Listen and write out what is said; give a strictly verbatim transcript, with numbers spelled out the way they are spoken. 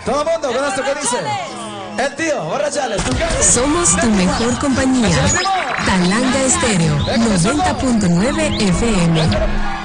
Todo el mundo, con esto que dice. El tío, borrachales. Somos tu mejor compañía. Talanga Estéreo, noventa punto nueve F M.